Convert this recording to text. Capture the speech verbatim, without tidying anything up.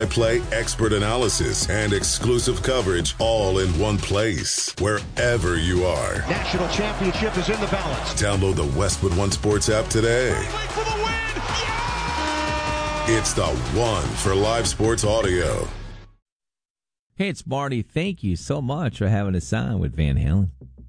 play-by-play expert analysis and exclusive coverage all in one place, wherever you are. National championship is in the balance. Download the Westwood One Sports app today. For the win! Yeah! It's the one for live sports audio. Hey, it's Marty. Thank you so much for having us on with Van Halen.